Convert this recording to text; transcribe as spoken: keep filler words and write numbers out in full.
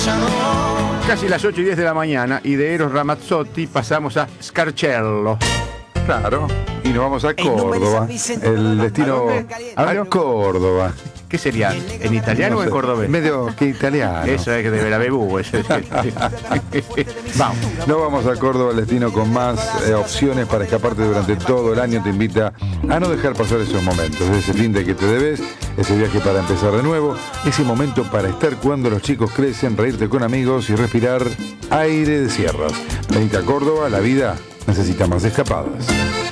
Casi las ocho y diez de la mañana y de Eros Ramazzotti pasamos a Scarcello. Claro, y nos vamos a Córdoba. El destino ¿A a Córdoba. ¿Qué sería? ¿En italiano No o en sé, cordobés? Medio que italiano. Eso es que de Verabebú. Eso es. Vamos. No vamos a Córdoba, el destino con más eh, opciones para escaparte durante todo el año. Te invita a no dejar pasar esos momentos, ese fin de que te debes, ese viaje para empezar de nuevo, ese momento para estar cuando los chicos crecen, reírte con amigos y respirar aire de sierras. Venite a Córdoba, la vida necesita más escapadas.